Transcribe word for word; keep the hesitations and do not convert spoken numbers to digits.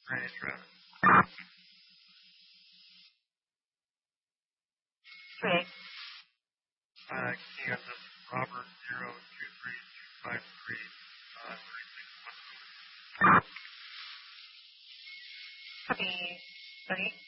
Range traffic. Great. Uh, Kansas, Robert, zero two three two five three, uh, three six one. Copy. Ready?